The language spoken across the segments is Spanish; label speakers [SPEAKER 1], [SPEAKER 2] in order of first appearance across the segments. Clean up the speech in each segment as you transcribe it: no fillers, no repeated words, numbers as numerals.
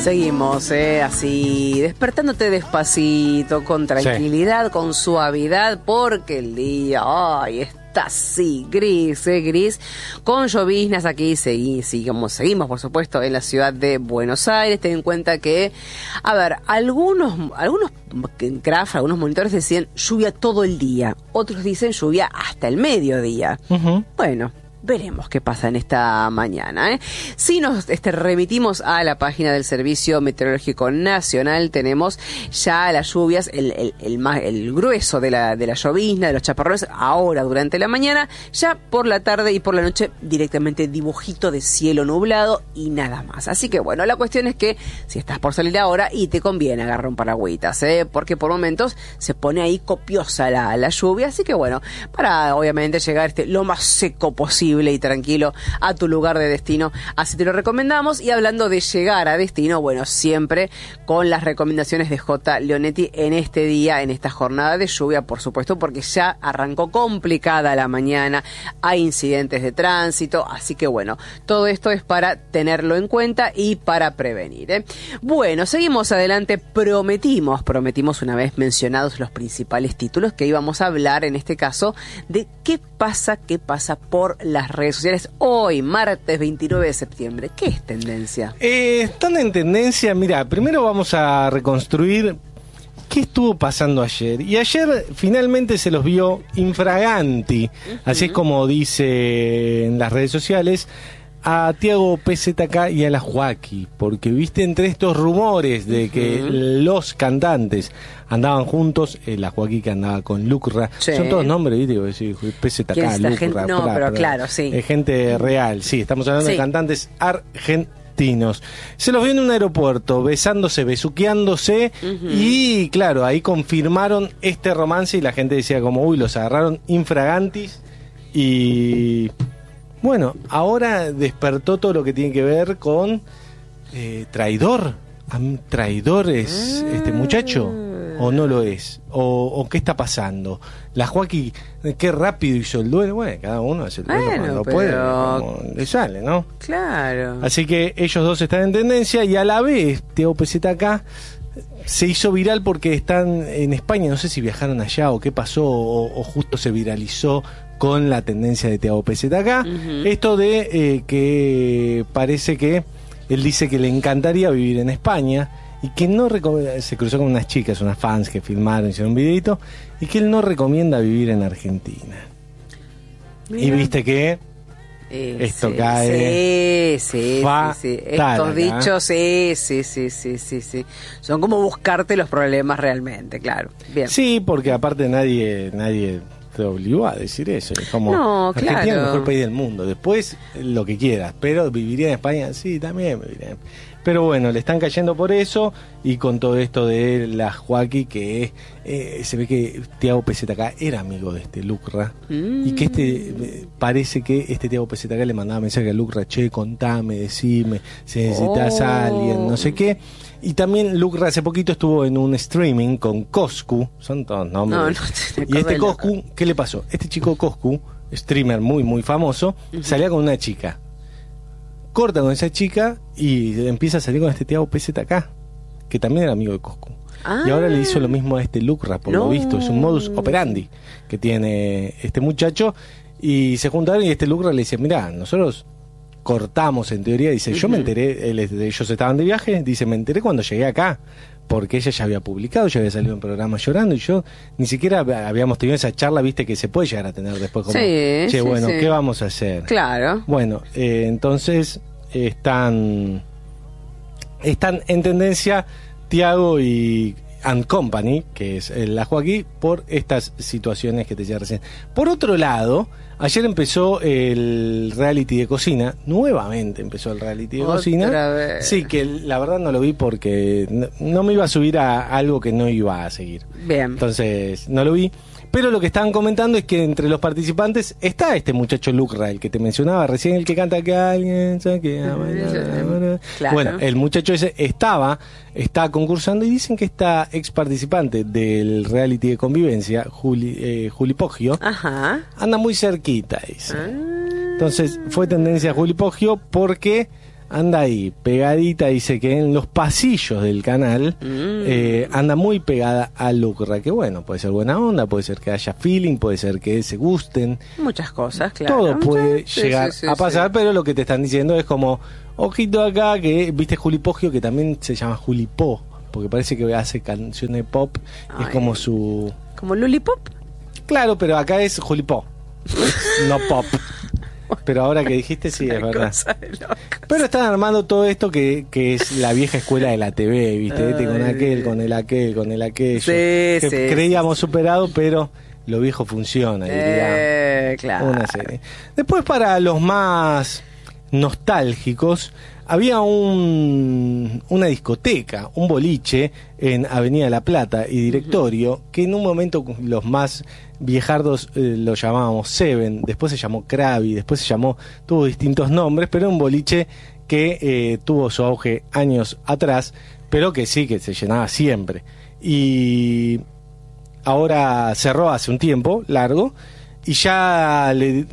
[SPEAKER 1] Seguimos, así, despertándote despacito, con tranquilidad, con suavidad, porque el día, está así, gris, con lloviznas aquí, seguimos, por supuesto, en la ciudad de Buenos Aires. Ten en cuenta que, algunos craft, algunos monitores decían lluvia todo el día, otros dicen lluvia hasta el mediodía. Bueno, veremos qué pasa en esta mañana, Si nos remitimos a la página del Servicio Meteorológico Nacional, tenemos ya las lluvias, el grueso de la llovizna, de los chaparrones, ahora durante la mañana, ya por la tarde y por la noche directamente dibujito de cielo nublado y nada más. Así que bueno, la cuestión es que si estás por salir ahora y te conviene agarrar un paragüitas, porque por momentos se pone ahí copiosa la lluvia, así que bueno, para obviamente llegar lo más seco posible y tranquilo a tu lugar de destino, así te lo recomendamos. Y hablando de llegar a destino, bueno, siempre con las recomendaciones de J. Leonetti en este día, en esta jornada de lluvia, por supuesto, porque ya arrancó complicada la mañana, hay incidentes de tránsito, así que bueno, todo esto es para tenerlo en cuenta y para prevenir, Bueno, seguimos adelante, prometimos una vez mencionados los principales títulos que íbamos a hablar, en este caso, de qué pasa por las redes sociales hoy, martes 29 de septiembre. ¿Qué es tendencia?
[SPEAKER 2] Están en tendencia, mira, primero vamos a reconstruir qué estuvo pasando ayer. Y ayer finalmente se los vio infraganti, así es como dice en las redes sociales, a Tiago PZK y a la Joaquí, porque viste entre estos rumores de que los cantantes andaban juntos, la Joaquí que andaba con Lucra, son todos nombres, viste, PZK, Lucra,
[SPEAKER 1] no, pero claro, sí.
[SPEAKER 2] Es gente real, sí, estamos hablando de cantantes argentinos. Se los vio en un aeropuerto, besándose, besuqueándose, y claro, ahí confirmaron este romance y la gente decía como, los agarraron infragantis y... Bueno, ahora despertó todo lo que tiene que ver con traidor. ¿Traidor es este muchacho o no lo es? ¿O qué está pasando? La Joaquí, qué rápido hizo el duelo. Bueno, cada uno hace el duelo cuando puede, como le sale, ¿no?
[SPEAKER 1] Claro.
[SPEAKER 2] Así que ellos dos están en tendencia y a la vez Tiago PZK se hizo viral porque están en España. No sé si viajaron allá o qué pasó o justo se viralizó con la tendencia de Tiago PZK. Esto de que parece que él dice que le encantaría vivir en España y que no se cruzó con unas chicas, unas fans que filmaron, hicieron un videito, y que él no recomienda vivir en Argentina. Mira. Y viste que esto cae.
[SPEAKER 1] Sí. Estos dichos, sí. Son como buscarte los problemas realmente, claro. Bien.
[SPEAKER 2] Sí, porque aparte nadie te obligó a decir eso. Es como, Argentina es el mejor país del mundo. Después, lo que quieras. Pero viviría en España, sí, también viviría. Pero bueno, le están cayendo por eso. Y con todo esto de la Joaquí, que se ve que Tiago PZK era amigo de este Lucra. Y que parece que este Tiago PZK le mandaba mensaje a Lucra: che, contame, decime, si necesitas a alguien, no sé qué. Y también Lucra hace poquito estuvo en un streaming con Coscu, son todos nombres. Y este Coscu, ¿qué le pasó? Este chico Coscu, streamer muy, muy famoso, salía con una chica. Corta con esa chica y empieza a salir con este Tiago PZK, que también era amigo de Coscu. Y ahora le hizo lo mismo a este Lucra, por lo visto. Es un modus operandi que tiene este muchacho. Y se juntaron y este Lucra le dice: mirá, nosotros cortamos en teoría, dice, yo me enteré, ellos estaban de viaje, dice, me enteré cuando llegué acá, porque ella ya había publicado, ya había salido en programa llorando, y yo ni siquiera habíamos tenido esa charla, viste, que se puede llegar a tener después, como, ¿qué vamos a hacer? Claro. Bueno, entonces están en tendencia Tiago y and Company, que es la Joaquí, por estas situaciones que te decía recién. Por otro lado, ayer empezó el reality de cocina, nuevamente empezó el reality de cocina. Vez. Sí, que la verdad no lo vi porque no me iba a subir a algo que no iba a seguir. Bien. Entonces, no lo vi. Pero lo que estaban comentando es que entre los participantes está este muchacho Lucra, el que te mencionaba recién, el que canta que alguien saque a bailar. Claro. Bueno, el muchacho ese está concursando y dicen que esta ex participante del reality de convivencia, Juli Poggio, anda muy cerquita, dice. Entonces fue tendencia Juli Poggio porque anda ahí, pegadita, dice que en los pasillos del canal anda muy pegada a Lucra, que bueno, puede ser buena onda, puede ser que haya feeling, puede ser que se gusten.
[SPEAKER 1] Muchas cosas, claro.
[SPEAKER 2] Todo puede llegar a pasar, pero lo que te están diciendo es como, ojito acá, que viste Juli Poggio, que también se llama Juli Po, porque parece que hace canciones pop, es como su...
[SPEAKER 1] ¿Como Lulipop?
[SPEAKER 2] Claro, pero acá es Juli Po, no pop. Pero ahora que dijiste, sí, es verdad. Pero están armando todo esto que es la vieja escuela de la TV, ¿viste? Con aquel, con el aquello. Que creíamos superado, pero lo viejo funciona, diría.
[SPEAKER 1] Claro.
[SPEAKER 2] Una serie. Después, para los más nostálgicos, había una discoteca, un boliche en Avenida La Plata y Directorio, que en un momento los más viejardos lo llamábamos Seven, después se llamó Krabi, después tuvo distintos nombres, pero un boliche que tuvo su auge años atrás, pero que sí, que se llenaba siempre. Y ahora cerró hace un tiempo largo y ya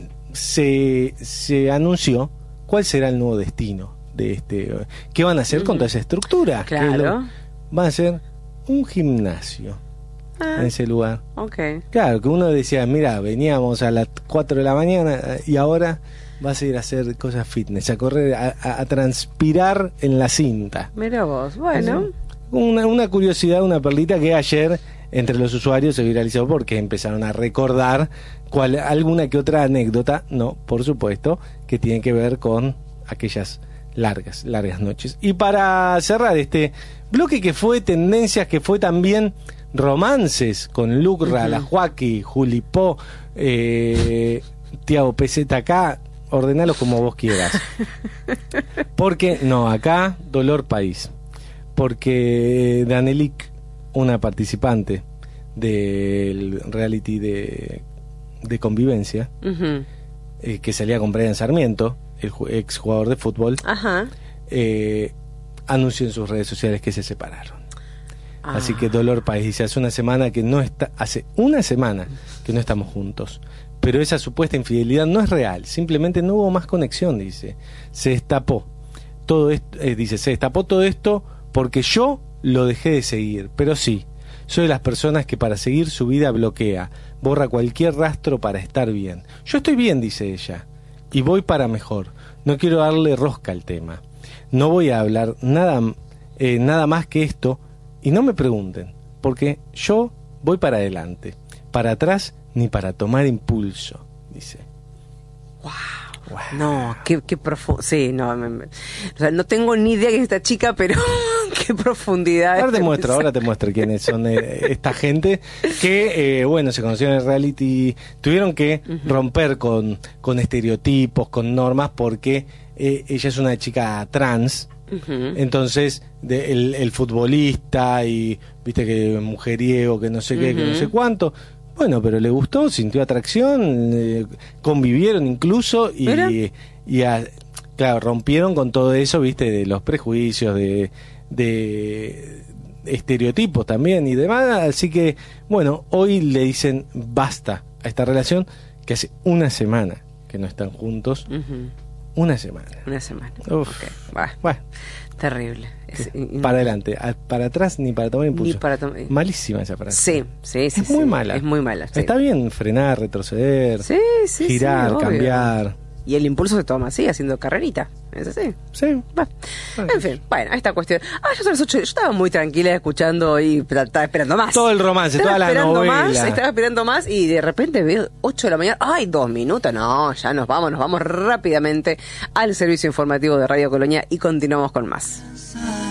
[SPEAKER 2] se anunció cuál será el nuevo destino de ¿qué van a hacer con toda esa estructura?
[SPEAKER 1] Claro.
[SPEAKER 2] Van a ser un gimnasio en ese lugar.
[SPEAKER 1] Okay.
[SPEAKER 2] Claro, que uno decía, mira, veníamos a las 4 de la mañana y ahora vas a ir a hacer cosas fitness, a correr, a transpirar en la cinta.
[SPEAKER 1] Mira vos, bueno.
[SPEAKER 2] Una curiosidad, una perlita que ayer entre los usuarios se viralizó porque empezaron a recordar alguna que otra anécdota, no, por supuesto, que tiene que ver con aquellas largas noches. Y para cerrar este bloque que fue tendencias, que fue también romances con Lucra, La Joaquí, Juli Po, Tiago PZK, ordenalos como vos quieras. Porque, no, acá, Dolor País. Porque Danelik, una participante del reality de convivencia, que salía con Brian Sarmiento, el ex jugador de fútbol, anunció en sus redes sociales que se separaron. Así que Dolor País dice, hace una semana que no estamos juntos, pero esa supuesta infidelidad no es real, simplemente no hubo más conexión, dice. Se destapó todo esto porque yo lo dejé de seguir, pero sí, soy de las personas que para seguir su vida bloquea, borra cualquier rastro para estar bien. Yo estoy bien, dice ella, y voy para mejor. No quiero darle rosca al tema. No voy a hablar nada más que esto, y no me pregunten, porque yo voy para adelante, para atrás ni para tomar impulso, dice.
[SPEAKER 1] Wow. No, qué profundo. Sí, no, o sea, no tengo ni idea quién es esta chica, pero qué profundidad.
[SPEAKER 2] Ahora te muestro quiénes son esta gente que, se conocieron en el reality, tuvieron que romper con estereotipos, con normas, porque ella es una chica trans. Entonces el futbolista y viste que mujeriego, que no sé qué, que no sé cuánto, bueno, pero le gustó, sintió atracción, convivieron incluso claro, rompieron con todo eso, viste, de los prejuicios, de estereotipos también y demás. Así que bueno, hoy le dicen basta a esta relación que hace una semana que no están juntos. Una semana.
[SPEAKER 1] Uf. Okay. Bueno. Terrible.
[SPEAKER 2] Para adelante, para atrás ni para tomar impulso. Malísima esa frase.
[SPEAKER 1] Sí.
[SPEAKER 2] Es muy mala.
[SPEAKER 1] Es muy mala. Sí.
[SPEAKER 2] Está bien frenar, retroceder, girar, cambiar.
[SPEAKER 1] Y el impulso se toma así, haciendo carrerita. ¿Es así?
[SPEAKER 2] Sí.
[SPEAKER 1] En fin, esta cuestión. Ya son las 8. Yo estaba muy tranquila escuchando y estaba esperando más.
[SPEAKER 2] Todo el romance, toda la novela.
[SPEAKER 1] Estaba esperando más y de repente veo 8 de la mañana. ¡Ay, 2 minutos! No, ya nos vamos rápidamente al servicio informativo de Radio Colonia y continuamos con más.